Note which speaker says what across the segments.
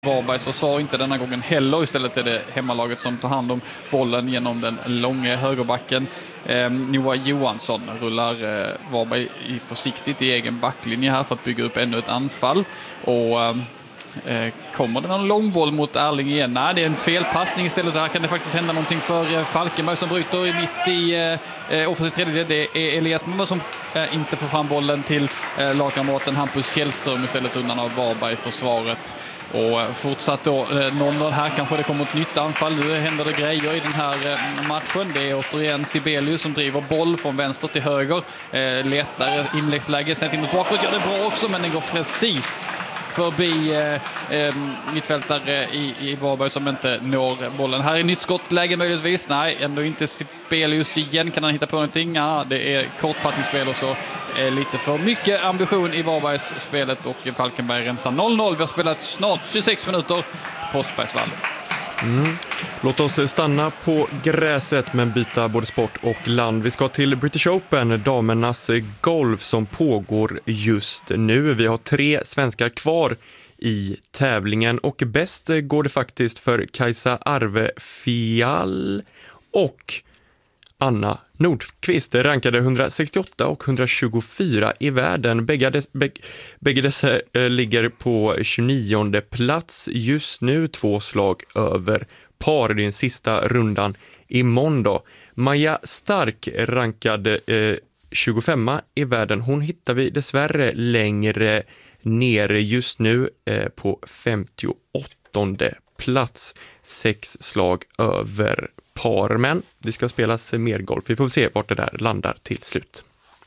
Speaker 1: Varbergs försvar inte denna gången heller. Istället är det hemmalaget som tar hand om bollen genom den långa högerbacken. Noah Johansson rullar Varberg försiktigt i egen backlinje här för att bygga upp ännu ett anfall. Och kommer det någon långboll mot Erling igen? Nej, det är en felpassning istället. Här kan det faktiskt hända någonting för Falkenberg som bryter mitt i offensiv tredjedel. Det är Elias Mumma som inte får fram bollen till lagkamraten Hampus Källström istället undan av Varberg försvaret. Och fortsatt då 0-0 här, kanske det kommer ett nytt anfall. Nu händer det grejer i den här matchen. Det är återigen Sibelius som driver boll från vänster till höger. Letar inläggsläge, snett in mot bakåt. Gör det bra också, men den går precis förbi mittfältare i Varberg som inte når bollen. Här är nytt skottläge möjligtvis. Nej, ändå inte Sibelius igen. Kan han hitta på någonting? Ja, det är kortpassningsspel och så lite för mycket ambition i Varbergs spelet och Falkenberg rensar 0-0. Vi har spelat snart 26 minuter på Påskbergsvallen.
Speaker 2: Låt oss stanna på gräset men byta både sport och land. Vi ska till British Open, damernas golf som pågår just nu. Vi har 3 svenskar kvar i tävlingen och bäst går det faktiskt för Kajsa Arvefial och Anna Nordqvist, rankade 168 och 124 i världen. Bägge dessa ligger på 29:e plats just nu, 2 slag över par i den sista rundan i måndag. Maja Stark rankade 25 i världen. Hon hittar vi dessvärre längre nere just nu på 58:e plats, 6 slag över par, men det ska spelas mer golf. Vi får se vart det där landar till slut.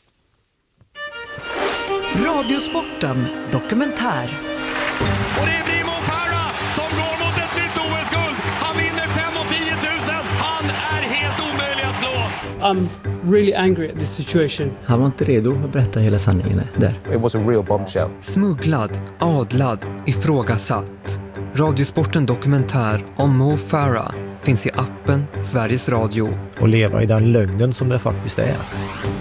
Speaker 3: Radiosporten dokumentär.
Speaker 4: Och det blir Mo Farah som går mot ett nytt OS-guld. Han vinner 5 och 10 000. Han är helt omöjlig att slå.
Speaker 5: I'm really angry at this situation.
Speaker 6: Han var inte redo att berätta hela sanningen där.
Speaker 7: It was a real bombshell.
Speaker 8: Smugglad, adlad, ifrågasatt. Radiosporten dokumentär om Mo Farah finns i appen Sveriges Radio.
Speaker 6: Och leva i den lögnen som det faktiskt är.